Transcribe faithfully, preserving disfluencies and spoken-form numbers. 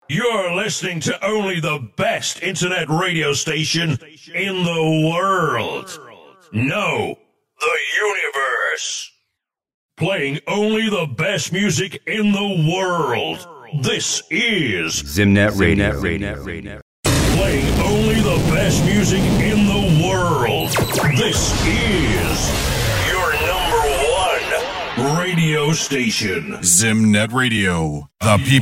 You're listening to only the best internet radio station in the world. No, the universe. Playing only the best music in the world. This is Zimnet Radio. Radio. Playing only the best music in the world. This is your number one radio station. Zimnet Radio. The people.